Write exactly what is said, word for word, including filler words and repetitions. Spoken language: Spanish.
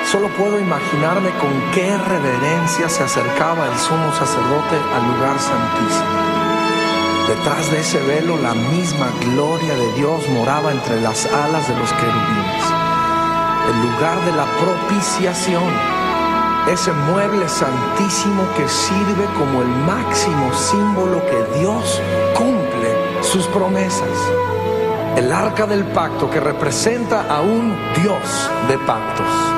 Solo puedo imaginarme con qué reverencia se acercaba el sumo sacerdote al lugar santísimo. Detrás de ese velo, la misma gloria de Dios moraba entre las alas de los querubines. El lugar de la propiciación, ese mueble santísimo que sirve como el máximo símbolo que Dios cumple sus promesas. El arca del pacto que representa a un Dios de pactos.